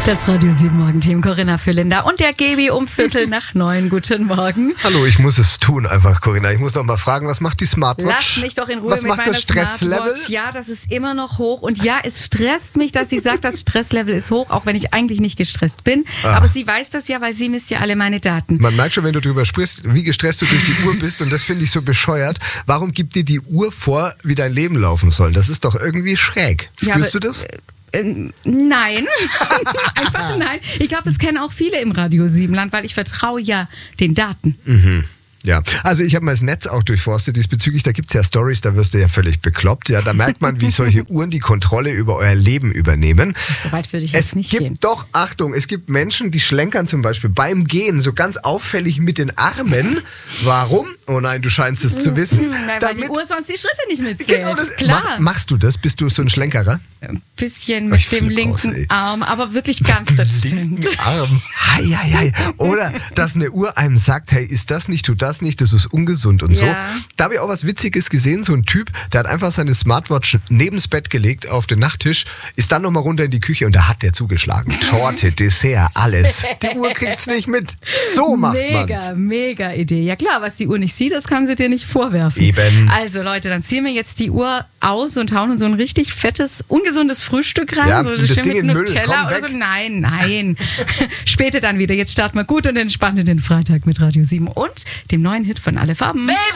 Das Radio 7 Morgen-Team, Corinna Füllinder und der Gebi um 8:15. Guten Morgen. Hallo, ich muss es tun einfach, Corinna. Ich muss noch mal fragen, was macht die Smartwatch? Lass mich doch in Ruhe was mit macht meiner das Stresslevel? Smartwatch. Ja, das ist immer noch hoch. Und ja, es stresst mich, dass sie sagt, das Stresslevel ist hoch, auch wenn ich eigentlich nicht gestresst bin. Aber sie weiß das ja, weil sie misst ja alle meine Daten. Man merkt schon, wenn du drüber sprichst, wie gestresst du durch die Uhr bist. Und das finde ich so bescheuert. Warum gibt dir die Uhr vor, wie dein Leben laufen soll? Das ist doch irgendwie schräg. Spürst du das? Nein, einfach nein. Ich glaube, das kennen auch viele im Radio 7-Land, weil ich vertraue ja den Daten. Mhm. Ja, also ich habe mal das Netz auch durchforstet diesbezüglich, da gibt es ja Stories, da wirst du ja völlig bekloppt. Ja, da merkt man, wie solche Uhren die Kontrolle über euer Leben übernehmen. So weit würde ich jetzt nicht gehen. Doch, Achtung, es gibt Menschen, die schlenkern zum Beispiel beim Gehen so ganz auffällig mit den Armen. Warum? Oh nein, du scheinst es zu wissen. Nein, weil die Uhr sonst die Schritte nicht mitzählt. Genau, das, klar. Machst du das? Bist du so ein Schlenkerer? Ein bisschen mit dem linken Arm, aber wirklich ganz dezent. Arm. Hei, hei, hei. Oder dass eine Uhr einem sagt, hey, ist das nicht, tu das nicht, das ist ungesund und so. Da habe ich auch was Witziges gesehen, so ein Typ, der hat einfach seine Smartwatch neben's Bett gelegt auf den Nachttisch, ist dann nochmal runter in die Küche und da hat der zugeschlagen. Torte, Dessert, alles. Die Uhr kriegt's nicht mit. So macht man's. Mega Idee. Ja klar, was die Uhr nicht sieht, das kann sie dir nicht vorwerfen. Eben. Also Leute, dann ziehen wir jetzt die Uhr aus und hauen in so ein richtig fettes, ungesundes Frühstück rein. Ja, so das Ding mit in Müll. Nutella Komm, oder so. Nein. Später dann wieder. Jetzt starten wir gut und entspannt in den Freitag mit Radio 7 und dem neuen Hit von Alle Farben. Baby!